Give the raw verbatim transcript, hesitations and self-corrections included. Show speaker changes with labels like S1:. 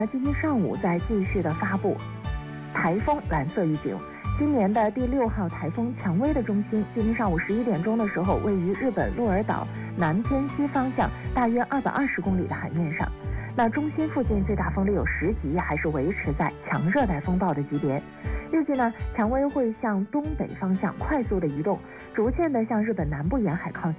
S1: 那今天上午在继续的发布台风蓝色预警。今年的第六号台风蔷薇的中心，今天上午十一点钟的时候，位于日本鹿儿岛南偏西方向大约二百二十公里的海面上。那中心附近最大风力有十级，还是维持在强热带风暴的级别。预计呢，蔷薇会向东北方向快速的移动，逐渐的向日本南部沿海靠